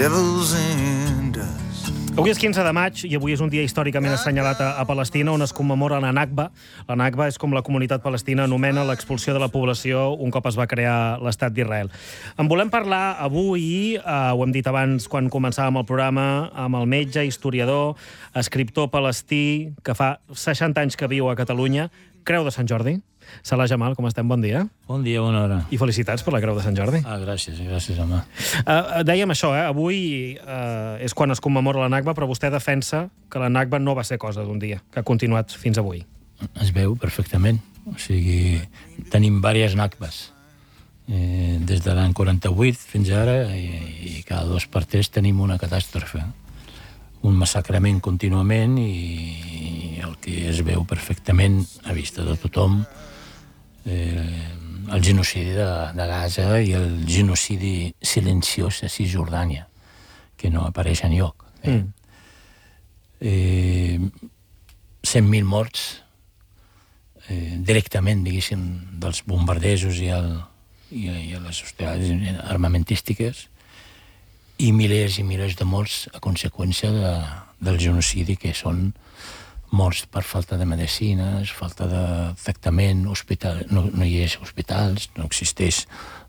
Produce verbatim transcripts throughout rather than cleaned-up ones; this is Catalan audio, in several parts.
devils in dust. Avui és quinze de maig i avui és un dia històricament assenyalat a, a Palestina on es commemora la Nakba. La Nakba és com la comunitat palestina anomena l'expulsió de la població un cop es va crear l'estat d'Israel. En volem parlar avui, eh, ho hem dit abans quan començàvem el programa, amb el metge, historiador, escriptor palestí, que fa seixanta anys que viu a Catalunya, Creu de Sant Jordi. Salah Jamal, com estem? Bon dia. Bon dia, bona hora. I felicitats per la Creu de Sant Jordi. Ah, gràcies, gràcies, home. Uh, dèiem això, eh? Avui uh, és quan es commemora la Nakba, però vostè defensa que la Nakba no va ser cosa d'un dia, que ha continuat fins avui. Es veu perfectament. O sigui, tenim diverses Nakbes. Eh, des de l'any quaranta-vuit fins ara, i, i cada dos per tres tenim una catàstrofe. Un massacrament contínuament i, i el que es veu perfectament a vista de tothom, eh, el genocidi de, de Gaza i el genocidi silenciós a Cisjordània, que no apareix enlloc. Eh? Mm. Eh, cent mil morts eh, directament, diguéssim, dels bombardejos i, el, i, i les hostilitats armamentístiques, i milers i milers de morts a conseqüència de, del genocidi, que són morts per falta de medicines, falta de tractament, hospital, no, no hi és hospitals, no existeix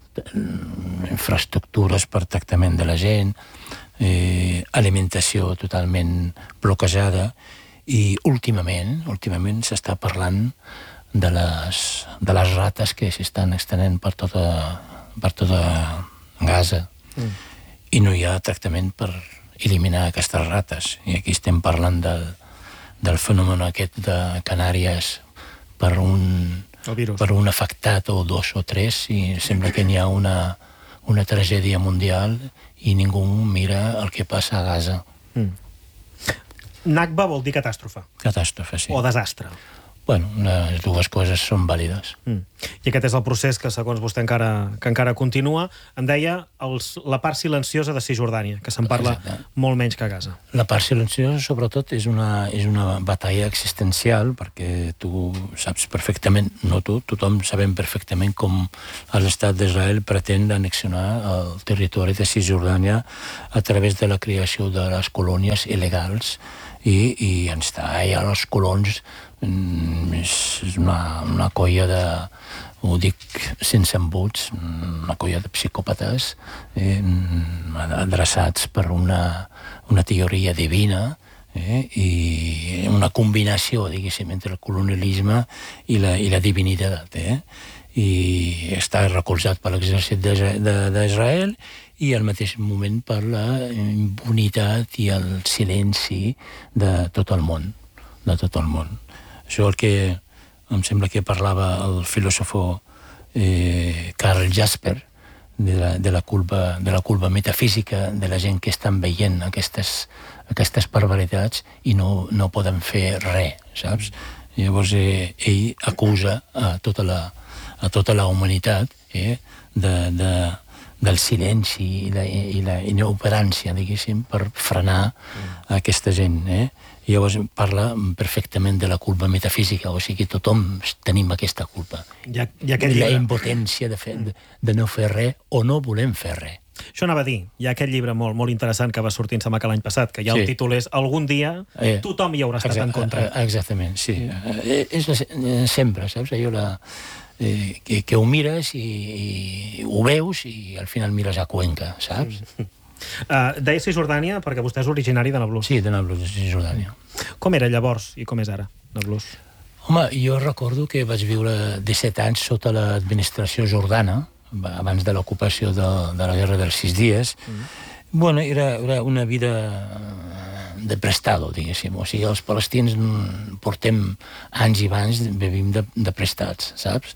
infraestructures per tractament de la gent, eh, alimentació totalment bloquejada, i últimament, últimament s'està parlant de les, de les rates que s'estan extenent per tota, per tota Gaza. Mm. I no hi ha tractament per eliminar aquestes rates. I aquí estem parlant del, del fenomen aquest de Canàries per un, per un afectat o dos o tres, i sembla que n'hi ha una, una tragèdia mundial i ningú mira el que passa a Gaza. Mm. Nakba vol dir catàstrofe. Catàstrofe, sí. O desastre. Bueno, les dues coses són vàlides. Mm. I aquest és el procés que, segons vostè, encara, que encara continua. Em deia els, la part silenciosa de Cisjordània, que se'n parla Exacte. molt menys que a Gaza. La part silenciosa, sobretot, és una, és una batalla existencial, perquè tu saps perfectament, no tu, tothom sabem perfectament com l'estat d'Israel pretén annexionar el territori de Cisjordània a través de la creació de les colònies il·legals, i, i ens està allà els colons. És una, una colla de, ho dic sense embuts, una colla de psicòpates eh, adreçats per una, una teoria divina, eh, i una combinació, diguéssim, entre el colonialisme i la, i la divinitat. Eh? I està recolzat per l'exèrcit d'Israel i al mateix moment per la impunitat i el silenci de tot el món, de tot el món. Això el que em sembla que parlava el filòsofo eh, Karl Jasper, de la, de, la culpa, de la culpa metafísica de la gent que estan veient aquestes, aquestes barbaritats i no, no poden fer res, saps? Llavors eh, ell acusa a tota la, a tota la humanitat eh, de, de, del silenci i la, i la inoperància, diguéssim, per frenar mm. aquesta gent, eh? I llavors parla perfectament de la culpa metafísica, o sigui, tothom tenim aquesta culpa. Ja, ja I la impotència de, fer, de, de no fer res o no volem fer res. Això anava a dir, hi ha aquest llibre molt, molt interessant que va sortir, em sembla que l'any passat, que ja el sí. títol és Algun dia eh, tothom hi haurà estat exact, en contra. Exactament, sí. Eh, és la, sempre, saps? Allò la, eh, que, que ho mires i, i ho veus i al final mires a Cuenca, saps? Mm. Uh, deia Cisjordània perquè vostè és originari de Nablus. Sí, de Nablus, de Cisjordània. Com era llavors i com és ara, Nablus? Home, jo recordo que vaig viure disset anys sota l'administració jordana, abans de l'ocupació de, de la Guerra dels Sis Dies. Mm. Bueno, era, era una vida de prestado, diguéssim. O sigui, els palestins portem anys i anys, vivim de, de prestats, saps?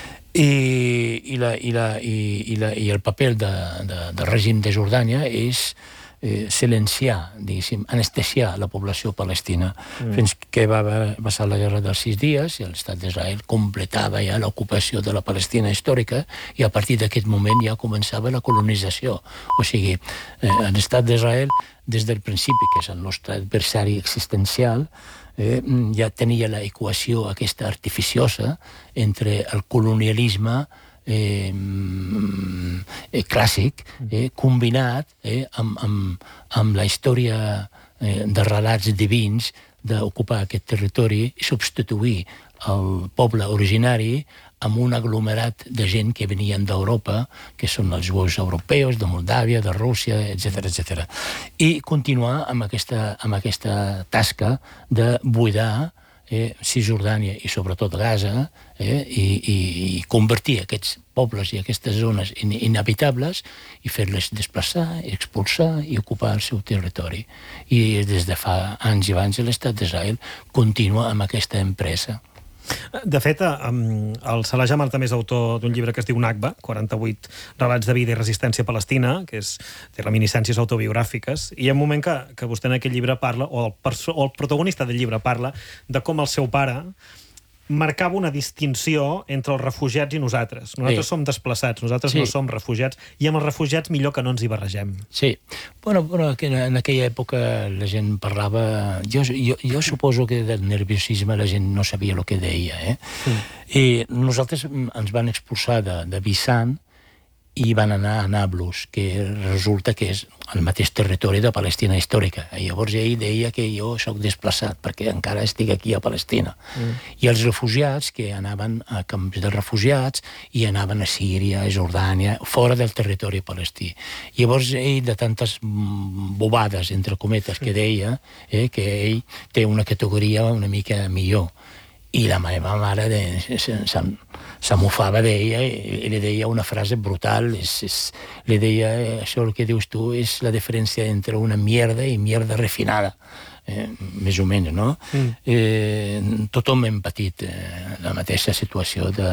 I, i, la, i, la, i, i, la, i el paper de, de, del règim de Jordània és eh, silenciar, diguéssim, anestesiar la població palestina, mm. fins que va passar la Guerra dels Sis Dies i l'estat d'Israel completava ja l'ocupació de la Palestina històrica i a partir d'aquest moment ja començava la colonització. O sigui, eh, l'estat d'Israel, des del principi, que és el nostre adversari existencial, eh, ja tenia la equació aquesta artificiosa entre el colonialisme, eh, eh, clàssic, eh, combinat eh, amb, amb, amb la història eh, de relats divins d'ocupar aquest territori i substituir el poble originari amb un aglomerat de gent que venien d'Europa, que són els jueus europeus, de Moldàvia, de Rússia, etcètera, etcètera. I continuar amb aquesta, amb aquesta tasca de buidar eh, Cisjordània i sobretot Gaza eh, i, i, i convertir aquests pobles i aquestes zones in, inhabitables i fer-les desplaçar, expulsar i ocupar el seu territori. I des de fa anys i anys l'estat d'Israel continua amb aquesta empresa. De fet, el Salah Jamal també és autor d'un llibre que es diu Nakba, quaranta-vuit relats de vida i resistència palestina, que és, té reminiscències autobiogràfiques, i hi ha un moment que, que vostè en aquest llibre parla, o el, perso, o el protagonista del llibre parla, de com el seu pare marcava una distinció entre els refugiats i nosaltres. Nosaltres sí. som desplaçats, nosaltres sí. no som refugiats, i amb els refugiats millor que no ens hi barregem. Sí. Bueno, bueno en aquella època la gent parlava... Jo, jo, jo suposo que del nerviosisme la gent no sabia el que deia, eh? Sí. I nosaltres ens van expulsar de, de Visan i van anar a Nablus, que resulta que és el mateix territori de Palestina històrica. I llavors ell deia que jo soc desplaçat perquè encara estic aquí a Palestina. Mm. I els refugiats que anaven a camps de refugiats i anaven a Síria, a Jordània, fora del territori palestí. I llavors ell, de tantes bobades, entre cometes, que deia, eh, que ell té una categoria una mica millor. I la meva mare de, se, se, se mofava d'ella i li deia una frase brutal. És, és, li deia, això el que dius tu és la diferència entre una mierda i mierda refinada. Eh, més o menys, no? Mm. Eh, tothom hem patit eh, la mateixa situació de,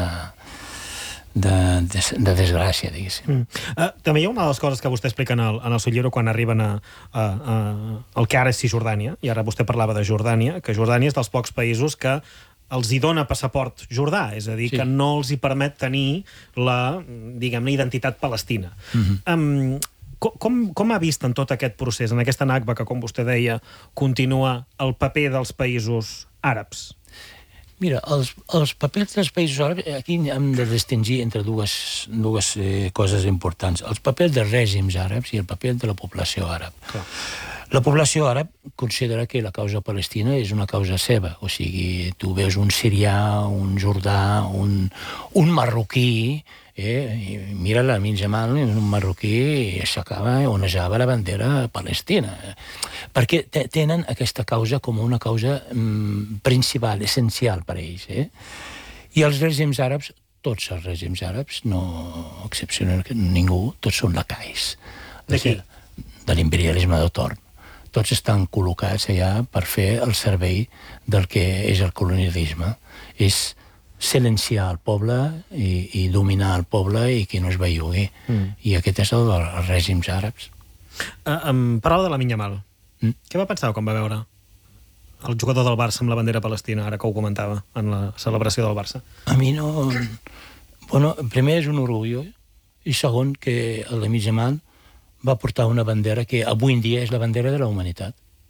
de, de, de desgràcia, diguéssim. Mm. Uh, també hi ha una de les coses que vostè explica en el, en el seu llibre quan arriben a, a, a, el que ara és Cisjordània, i ara vostè parlava de Jordània, que Jordània és dels pocs països que els hi dona passaport jordà, és a dir, sí. que no els hi permet tenir la, diguem-ne, identitat palestina. Mm-hmm. um, com, com ha vist en tot aquest procés, en aquesta Nakba que, com vostè deia, continua el paper dels països àrabs? Mira, els, els papers dels països àrabs, aquí hem de distingir entre dues, dues eh, coses importants. Els papers dels règims àrabs i el paper de la població àrab. Clar. La població àrab considera que la causa palestina és una causa seva. O sigui, tu veus un sirià, un jordà, un, un marroquí, eh, i mira l'Amin Jamal, un marroquí, i aixecava, onejava la bandera palestina. Perquè tenen aquesta causa com una causa mm, principal, essencial per a ells. Eh? I els règims àrabs, tots els règims àrabs, no excepcionen ningú, tots són lacais. De qui? De l'imperialisme de torn. Tots estan col·locats allà per fer el servei del que és el colonialisme. És silenciar el poble i, i dominar el poble i que no es bellugui. Mm. I aquest és el dels règims àrabs. Uh, em parlava de Lamine Yamal. Mm. Què va pensar quan va veure el jugador del Barça amb la bandera palestina, ara que ho comentava, en la celebració del Barça? A mi no... Bueno, primer és un orgull, i segon que el Lamine Yamal va portar una bandera que avui en dia és la bandera de la humanitat.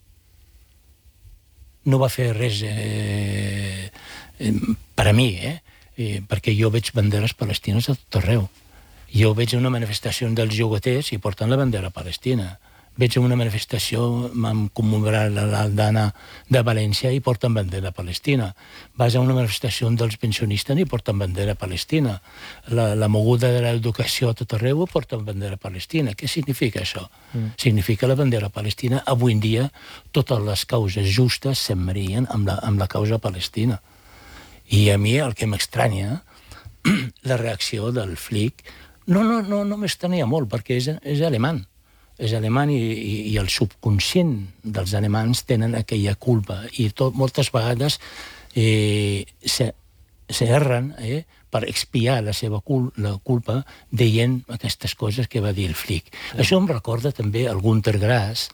No va fer res eh, eh, per a mi, eh? eh? perquè jo veig banderes palestines a tot arreu. Jo veig una manifestació dels llogaters i porten la bandera palestina. Veig una manifestació amb commemorar l'Aldana de València i porten bandera palestina. Vas a una manifestació dels pensionistes i porten bandera palestina. La, la moguda de l'educació a tot arreu porten bandera palestina. Què significa això? Mm. Significa la bandera palestina. Avui en dia totes les causes justes s'emmarien amb la, amb la causa palestina. I a mi el que m'estranya, la reacció del Flick, no, no, no, no m'estranya molt, perquè és, és alemany. És alemany i, i, i el subconscient dels alemans tenen aquella culpa i tot, moltes vegades eh, s'erren eh, per expiar la seva cul la culpa deient aquestes coses que va dir el Flick. Sí. Això em recorda també el Günter Grass,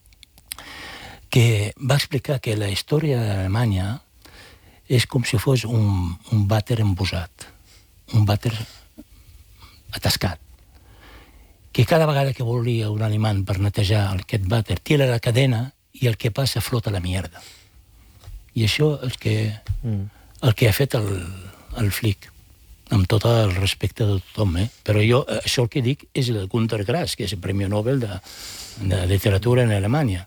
que va explicar que la història d'Alemanya és com si fos un, un vàter embosat, un vàter atascat, que cada vegada que volia un alemany per netejar aquest vàter, tira la cadena i el que passa flota la mierda. I això és que, mm. el que ha fet el, el Flick. amb tot el respecte de tothom, eh? Però jo, això el que dic és el Günter Grass, que és el Premi Nobel de, de literatura en Alemanya.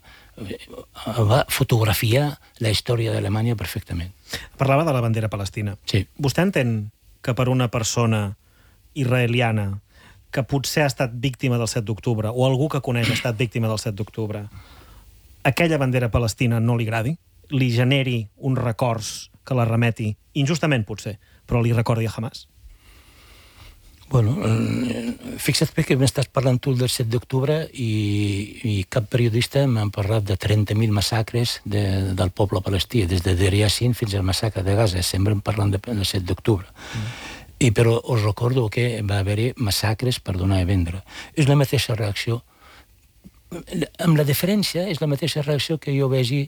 Va fotografiar la història d'Alemanya perfectament. Parlava de la bandera palestina. Sí. Vostè entén que per una persona israeliana que potser ha estat víctima del set d'octubre, o algú que coneix ha estat víctima del set d'octubre, aquella bandera palestina no li agradi? Li generi uns records que la remeti, injustament potser, però li recordi a Hamas? Bueno, eh, fixa't bé que m'estàs parlant tu del set d'octubre i, i cap periodista m'ha parlat de trenta mil massacres de, del poble palestí, des de Deir Yassin fins al massacre de Gaza, sempre em parlen de, del set d'octubre. Mm. I però us recordo que va haver-hi massacres per donar a vendre. És la mateixa reacció. Amb la diferència, és la mateixa reacció que jo vegi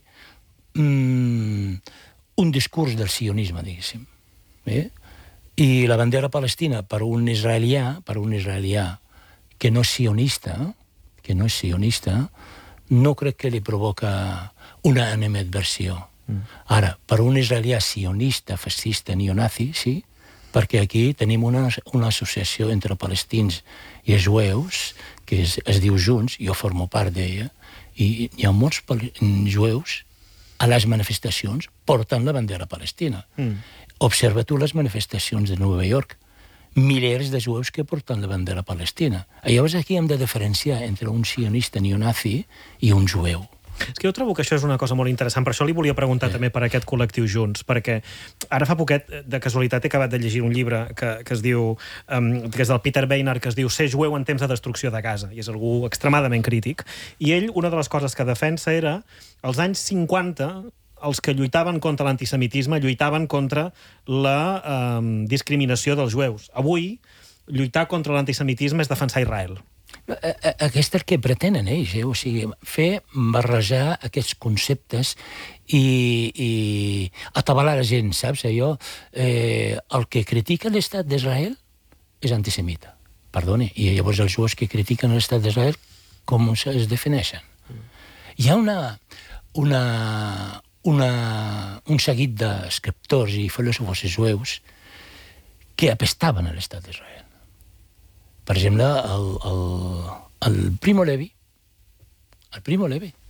mm, un discurs del sionisme, diguéssim. Eh? I la bandera palestina per un israelià, per un israelià que no és sionista, que no és sionista, no crec que li provoca una animadversió. Mm. Ara, per un israelià sionista, fascista, neonazi, sí, perquè aquí tenim una, una associació entre palestins i jueus, que es, es diu Junts, jo formo part d'ella, i hi ha molts jueus a les manifestacions portant la bandera palestina. Mm. Observa tu les manifestacions de Nova York. Milers de jueus que porten la bandera palestina. Llavors aquí hem de diferenciar entre un sionista neonazi i un jueu. És que jo trobo que això és una cosa molt interessant, per això li volia preguntar sí. també per aquest col·lectiu Junts, perquè ara fa poquet, de casualitat, he acabat de llegir un llibre que, que es diu, um, que és del Peter Beinart, que es diu Ser jueu en temps de destrucció de Gaza, i és algú extremadament crític, i ell, una de les coses que defensa era, als anys cinquanta, els que lluitaven contra l'antisemitisme lluitaven contra la eh, discriminació dels jueus. Avui, lluitar contra l'antisemitisme és defensar Israel. Aquest és el que pretenen ells, eh? O sigui, fer barrejar aquests conceptes i, i atabalar la gent, saps? Allò, eh, el que critica l'estat d'Israel és antisemita, perdoni, i llavors els jueus que critiquen l'estat d'Israel com es defineixen? Hi ha una... una Una, un seguit d'escriptors i filòsofos jueus que apestaven a l'estat d'Israel. Per exemple, el, el, el Primo Levi, el Primo Levi,